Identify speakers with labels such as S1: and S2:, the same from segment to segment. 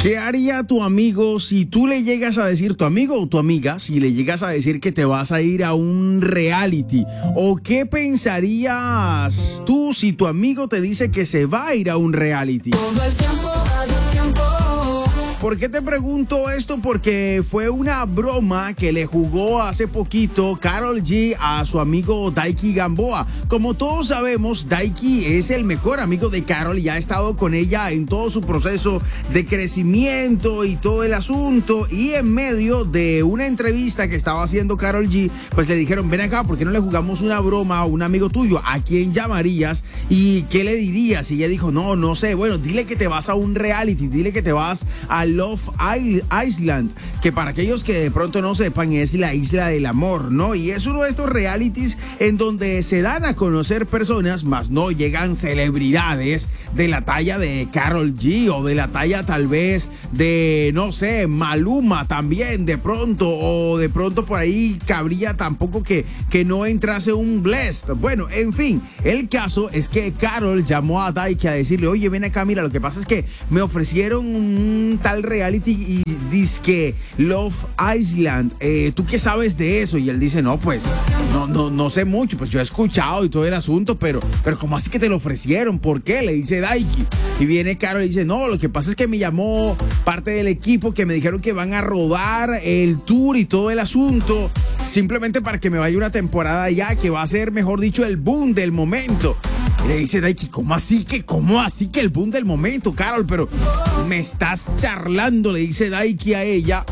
S1: ¿Qué haría tu amigo si tú le llegas a decir, tu amigo o tu amiga, si le llegas a decir que te vas a ir a un reality? ¿O qué pensarías tú si tu amigo te dice que se va a ir a un reality?
S2: Todo el tiempo, hay tiempo.
S1: ¿Por qué te pregunto esto? Porque fue una broma que le jugó hace poquito Karol G a su amigo Daiki Gamboa. Como todos sabemos, Daiki es el mejor amigo de Karol y ha estado con ella en todo su proceso de crecimiento y todo el asunto. Y en medio de una entrevista que estaba haciendo Karol G, pues le dijeron, ven acá, ¿por qué no le jugamos una broma a un amigo tuyo? ¿A quién llamarías y qué le dirías? Y ella dijo, no sé, bueno, dile que te vas a un reality, dile que te vas a Love Island, que para aquellos que de pronto no sepan es la isla del amor, ¿no? Y es uno de estos realities en donde se dan a conocer personas, más no llegan celebridades de la talla de Karol G o de la talla tal vez de, no sé, Maluma también de pronto, o de pronto por ahí cabría tampoco que no entrase un Blessd. Bueno, en fin, el caso es que Karol llamó a Daiki a decirle, oye, ven acá, mira, lo que pasa es que me ofrecieron un tal reality y dizque Love Island, ¿tú qué sabes de eso? Y él dice, no, pues no sé mucho, pues yo he escuchado y todo el asunto, pero ¿cómo así que te lo ofrecieron? ¿Por qué? Le dice Daiki. Y viene Karol y dice, no, lo que pasa es que me llamó parte del equipo que me dijeron que van a rodar el tour y todo el asunto, simplemente para que me vaya una temporada ya, que va a ser, mejor dicho, el boom del momento. Y le dice Daiki, ¿cómo así que el boom del momento, Karol? Pero me estás charlando, le dice Daiki a ella.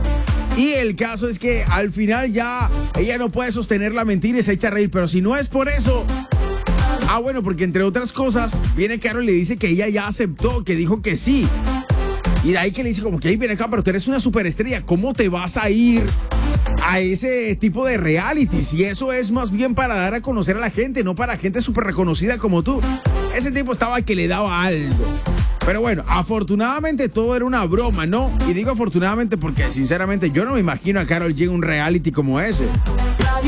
S1: Y el caso es que al final ya ella no puede sostener la mentira y se echa a reír. Pero si no es por eso... bueno, porque entre otras cosas, viene Karol y le dice que ella ya aceptó, que dijo que sí. Y Daiki le dice como que, hey, ven acá, pero tú eres una superestrella, ¿cómo te vas a ir a ese tipo de realities? Y eso es más bien para dar a conocer a la gente, no para gente súper reconocida como tú. Ese tipo estaba que le daba algo. Pero bueno, afortunadamente todo era una broma, ¿no? Y digo afortunadamente porque sinceramente yo no me imagino a Karol G en un reality como ese.